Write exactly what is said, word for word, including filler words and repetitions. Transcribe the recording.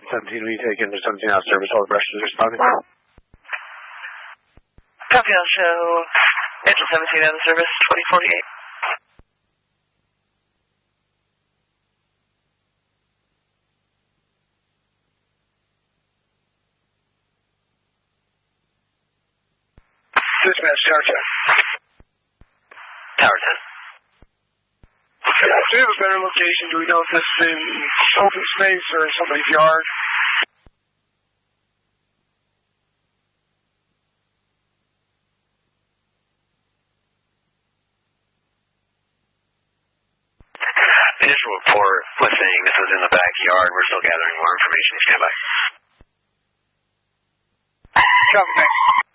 seventeen, we take into seventeen out of service, all the brushes are responding. Copy, I'll show Angel seventeen out of service, twenty forty-eight. Dispatch, Tower ten. Tower ten. Yeah, do you have a better location? Do we know if this is in open space or in somebody's yard? Initial report was saying this was in the backyard. We're still gathering more information. Stand by. Copy, thanks.